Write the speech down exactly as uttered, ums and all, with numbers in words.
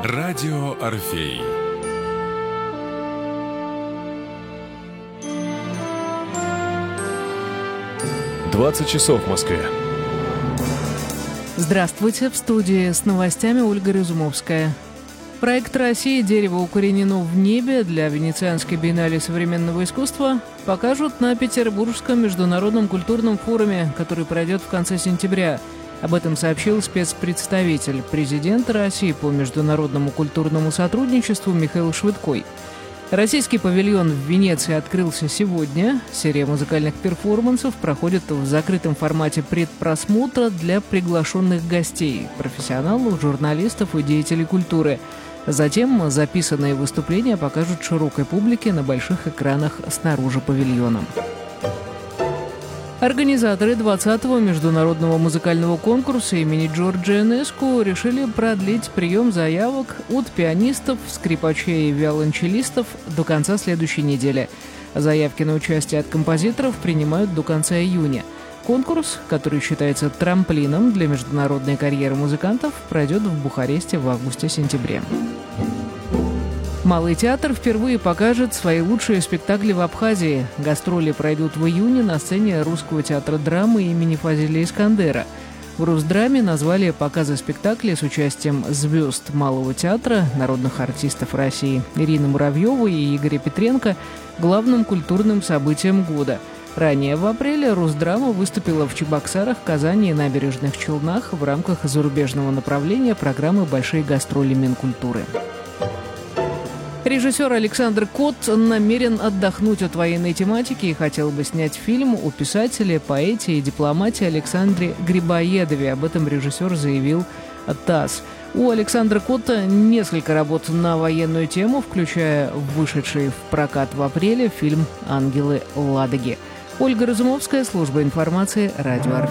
Радио Орфей. двадцать часов в Москве. Здравствуйте, в студии с новостями Ольга Резумовская. Проект России «Дерево укоренено в небе» для Венецианской биеннале современного искусства покажут на Петербургском международном культурном форуме, который пройдет в конце сентября. Об этом сообщил спецпредставитель президента России по международному культурному сотрудничеству Михаил Швыдкой. Российский павильон в Венеции открылся сегодня. Серия музыкальных перформансов проходит в закрытом формате предпросмотра для приглашенных гостей, профессионалов, журналистов и деятелей культуры. Затем записанные выступления покажут широкой публике на больших экранах снаружи павильона. Организаторы двадцатого международного музыкального конкурса имени Джорджо Энеску решили продлить прием заявок от пианистов, скрипачей и виолончелистов до конца следующей недели. Заявки на участие от композиторов принимают до конца июня. Конкурс, который считается трамплином для международной карьеры музыкантов, пройдет в Бухаресте в августе-сентябре. Малый театр впервые покажет свои лучшие спектакли в Абхазии. Гастроли пройдут в июне на сцене Русского театра драмы имени Фазиля Искандера. В Русдраме назвали показы спектаклей с участием звезд Малого театра, народных артистов России Ирины Муравьевой и Игоря Петренко главным культурным событием года. Ранее в апреле Русдрама выступила в Чебоксарах, Казани и Набережных Челнах в рамках зарубежного направления программы «Большие гастроли Минкультуры». Режиссер Александр Кот намерен отдохнуть от военной тематики и хотел бы снять фильм о писателе, поэте и дипломате Александре Грибоедове. Об этом режиссер заявил ТАСС. У Александра Кота несколько работ на военную тему, включая вышедший в прокат в апреле фильм «Ангелы Ладоги». Ольга Разумовская, служба информации, Радио Орфей.